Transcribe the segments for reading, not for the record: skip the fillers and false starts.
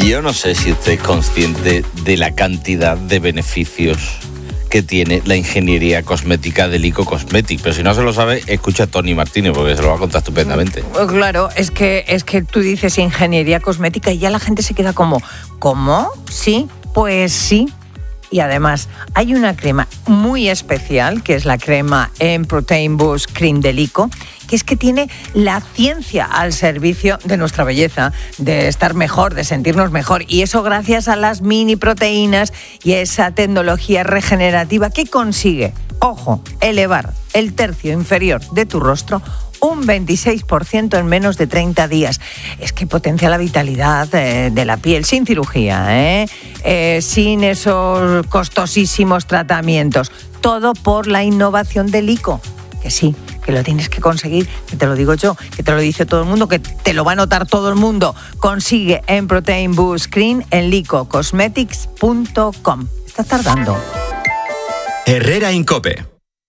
Yo no sé si usted es consciente de la cantidad de beneficios que tiene la ingeniería cosmética de Lyko Cosmetics, pero si no se lo sabe, escucha a Tony Martínez porque se lo va a contar estupendamente. Claro, es que tú dices ingeniería cosmética y ya la gente se queda como, ¿cómo? Sí, pues sí. Y además hay una crema muy especial, que es la crema Protein Boost Cream de Lyko, que es que tiene la ciencia al servicio de nuestra belleza, de estar mejor, de sentirnos mejor. Y eso gracias a las mini proteínas y a esa tecnología regenerativa que consigue, ojo, elevar el tercio inferior de tu rostro un 26% en menos de 30 días. Es que potencia la vitalidad de la piel sin cirugía, sin esos costosísimos tratamientos. Todo por la innovación de Lyko. Que sí, que lo tienes que conseguir, que te lo digo yo, que te lo dice todo el mundo, que te lo va a notar todo el mundo. Consigue en Protein Boost Cream en lycocosmetics.com. Estás tardando. Herrera Incope.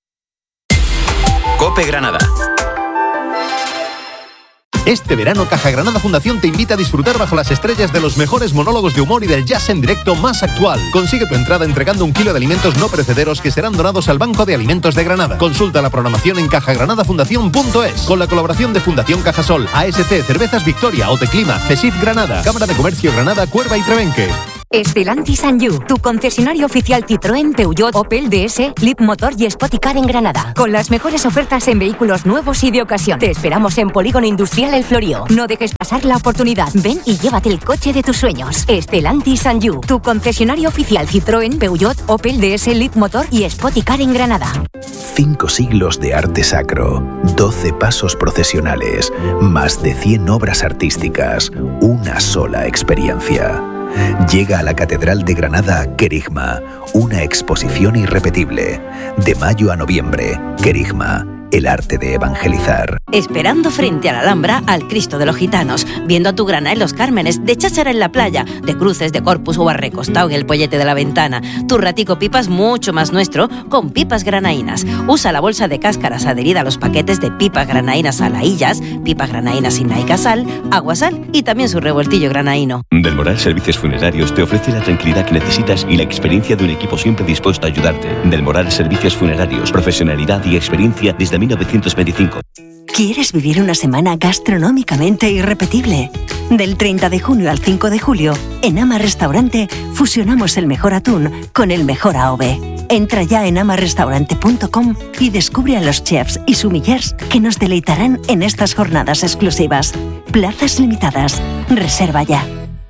Cope Granada. Este verano, Caja Granada Fundación te invita a disfrutar bajo las estrellas de los mejores monólogos de humor y del jazz en directo más actual. Consigue tu entrada entregando 1 kilo de alimentos no perecederos que serán donados al Banco de Alimentos de Granada. Consulta la programación en cajagranadafundación.es con la colaboración de Fundación Cajasol, ASC, Cervezas Victoria, Oteclima, CESIF Granada, Cámara de Comercio Granada, Cuerva y Trebenque. Stellantis and You, tu concesionario oficial Citroën, Peugeot, Opel, DS, Leapmotor y Spoticar en Granada. Con las mejores ofertas en vehículos nuevos y de ocasión. Te esperamos en Polígono Industrial El Florío. No dejes pasar la oportunidad. Ven y llévate el coche de tus sueños. Stellantis and You, tu concesionario oficial Citroën, Peugeot, Opel, DS, Leapmotor y Spoticar en Granada. 5 siglos de arte sacro, 12 pasos procesionales, más de 100 obras artísticas, una sola experiencia. Llega a la Catedral de Granada Querigma, una exposición irrepetible. De mayo a noviembre, Querigma, el arte de evangelizar. Esperando frente a la Alhambra al Cristo de los Gitanos, viendo a tu grana en Los Cármenes, de cháchara en la playa, de cruces de Corpus o arrecostado en el pollete de la ventana. Tu ratico pipas mucho más nuestro con pipas granaínas. Usa la bolsa de cáscaras adherida a los paquetes de pipas granaínas a laillas, pipas granaínas sin naica sal, agua sal y también su revoltillo granaíno. Del Moral Servicios Funerarios te ofrece la tranquilidad que necesitas y la experiencia de un equipo siempre dispuesto a ayudarte. Del Moral Servicios Funerarios, profesionalidad y experiencia desde 1925. ¿Quieres vivir una semana gastronómicamente irrepetible? Del 30 de junio al 5 de julio, en Ama Restaurante, fusionamos el mejor atún con el mejor AOV. Entra ya en amarestaurante.com y descubre a los chefs y sommeliers que nos deleitarán en estas jornadas exclusivas. Plazas limitadas. Reserva ya.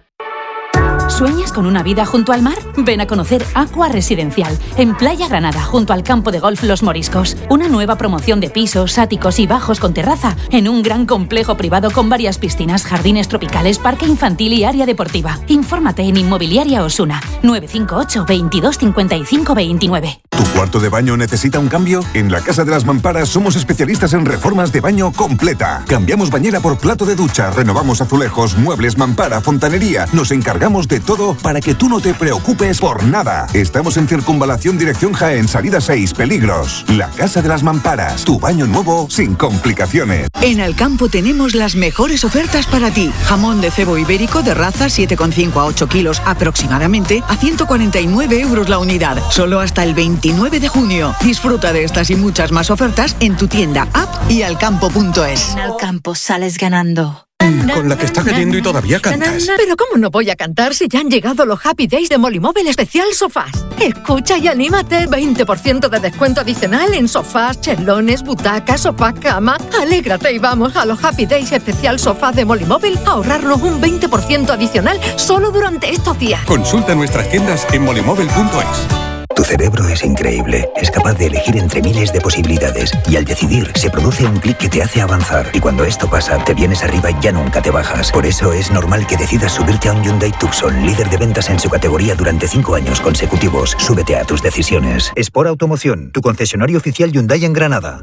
¿Sueñas con una vida junto al mar? Ven a conocer Aqua Residencial, en Playa Granada, junto al campo de golf Los Moriscos. Una nueva promoción de pisos, áticos y bajos con terraza, en un gran complejo privado con varias piscinas, jardines tropicales, parque infantil y área deportiva. Infórmate en Inmobiliaria Osuna, 958 22 55 29. ¿Tu cuarto de baño necesita un cambio? En la Casa de las Mamparas somos especialistas en reformas de baño completa. Cambiamos bañera por plato de ducha, renovamos azulejos, muebles, mampara, fontanería. Nos encargamos de todo para que tú no te preocupes por nada. Estamos en Circunvalación Dirección Jaén, salida 6, Peligros. La Casa de las Mamparas, tu baño nuevo sin complicaciones. En Alcampo tenemos las mejores ofertas para ti. Jamón de cebo ibérico de raza 7,5 a 8 kilos aproximadamente a 149 euros la unidad. Solo hasta el 29 de junio. Disfruta de estas y muchas más ofertas en tu tienda, app y alcampo.es. En Alcampo sales ganando. Con la que está cayendo y todavía cantas. Pero ¿cómo no voy a cantar si ya han llegado los Happy Days de Molimóvil Especial Sofás? Escucha y anímate. 20% de descuento adicional en sofás, chelones, butacas, sofá, cama. Alégrate y vamos a los Happy Days Especial Sofás de Molimóvil a ahorrarnos un 20% adicional solo durante estos días. Consulta nuestras tiendas en molimóvil.es. Tu cerebro es increíble, es capaz de elegir entre miles de posibilidades y al decidir se produce un clic que te hace avanzar y cuando esto pasa te vienes arriba y ya nunca te bajas. Por eso es normal que decidas subirte a un Hyundai Tucson, líder de ventas en su categoría durante 5 años consecutivos. Súbete a tus decisiones. Sport Automoción, tu concesionario oficial Hyundai en Granada.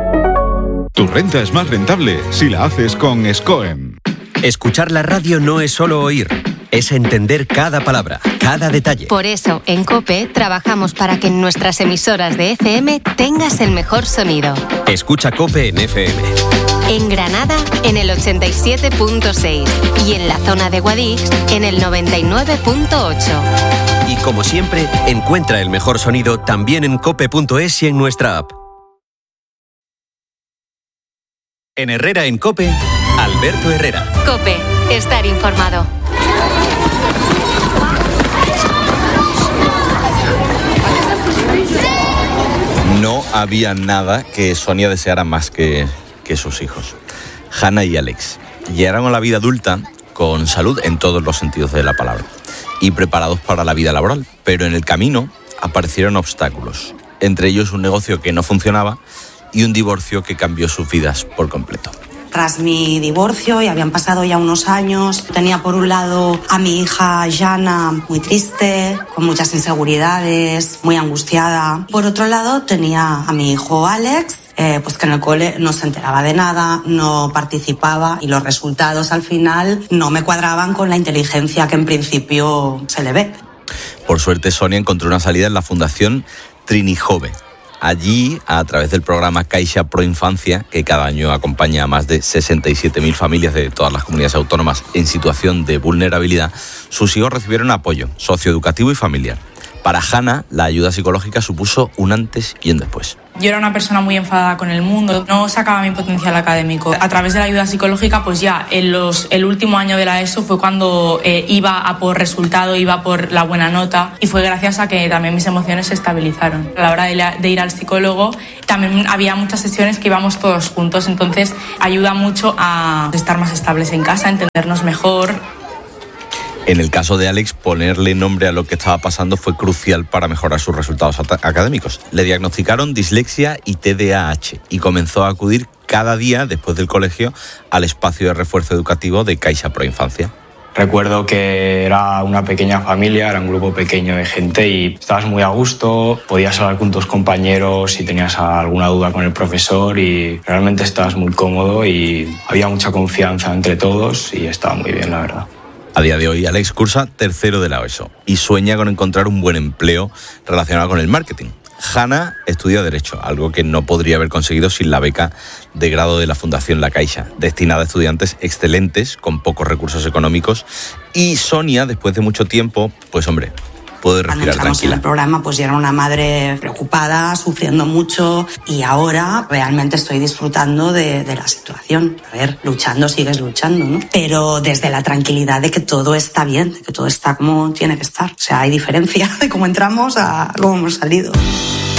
Tu renta es más rentable si la haces con SCOEM. Escuchar la radio no es solo oír, es entender cada palabra, cada detalle. Por eso, en COPE, trabajamos para que en nuestras emisoras de FM tengas el mejor sonido. Escucha COPE en FM. En Granada, en el 87.6 y en la zona de Guadix, en el 99.8. Y como siempre, encuentra el mejor sonido también en cope.es y en nuestra app. En Herrera en COPE, Alberto Herrera. COPE, estar informado. No había nada que Sonia deseara más que sus hijos. Hannah y Alex llegaron a la vida adulta con salud en todos los sentidos de la palabra y preparados para la vida laboral, pero en el camino aparecieron obstáculos, entre ellos un negocio que no funcionaba y un divorcio que cambió sus vidas por completo. Tras mi divorcio, y habían pasado ya unos años, tenía por un lado a mi hija Jana muy triste, con muchas inseguridades, muy angustiada. Por otro lado tenía a mi hijo Alex, pues que en el cole no se enteraba de nada, no participaba y los resultados al final no me cuadraban con la inteligencia que en principio se le ve. Por suerte, Sonia encontró una salida en la Fundación Trini Jove. Allí, a través del programa Caixa Pro Infancia, que cada año acompaña a más de 67.000 familias de todas las comunidades autónomas en situación de vulnerabilidad, sus hijos recibieron apoyo socioeducativo y familiar. Para Hannah, la ayuda psicológica supuso un antes y un después. Yo era una persona muy enfadada con el mundo, no sacaba mi potencial académico. A través de la ayuda psicológica, pues ya el último año de la ESO fue cuando iba a por resultado, iba por la buena nota, y fue gracias a que también mis emociones se estabilizaron. A la hora de ir al psicólogo también había muchas sesiones que íbamos todos juntos, entonces ayuda mucho a estar más estables en casa, a entendernos mejor. En el caso de Alex, ponerle nombre a lo que estaba pasando fue crucial para mejorar sus resultados académicos. Le diagnosticaron dislexia y TDAH y comenzó a acudir cada día después del colegio al espacio de refuerzo educativo de Caixa Pro Infancia. Recuerdo que era una pequeña familia, era un grupo pequeño de gente y estabas muy a gusto, podías hablar con tus compañeros si tenías alguna duda con el profesor y realmente estabas muy cómodo y había mucha confianza entre todos y estaba muy bien, la verdad. A día de hoy, Alex cursa tercero de la ESO y sueña con encontrar un buen empleo relacionado con el marketing. Hannah estudia Derecho, algo que no podría haber conseguido sin la beca de grado de la Fundación La Caixa, destinada a estudiantes excelentes con pocos recursos económicos. Y Sonia, después de mucho tiempo, pues hombre, puede respirar tranquila. En el programa, pues yo era una madre preocupada, sufriendo mucho, y ahora realmente estoy disfrutando de la situación. A ver, luchando, sigues luchando, ¿no? Pero desde la tranquilidad de que todo está bien, de que todo está como tiene que estar. O sea, hay diferencia de cómo entramos a cómo hemos salido.